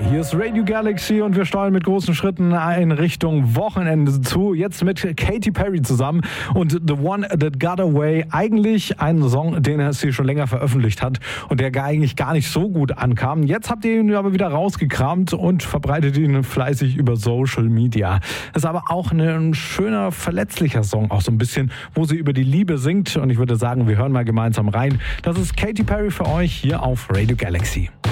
Hier ist Radio Galaxy und wir steuern mit großen Schritten in Richtung Wochenende zu. Jetzt mit Katy Perry zusammen und The One That Got Away. Eigentlich ein Song, den sie schon länger veröffentlicht hat und der eigentlich gar nicht so gut ankam. Jetzt habt ihr ihn aber wieder rausgekramt und verbreitet ihn fleißig über Social Media. Das ist aber auch ein schöner, verletzlicher Song, auch so ein bisschen, wo sie über die Liebe singt. Und ich würde sagen, wir hören mal gemeinsam rein. Das ist Katy Perry für euch hier auf Radio Galaxy.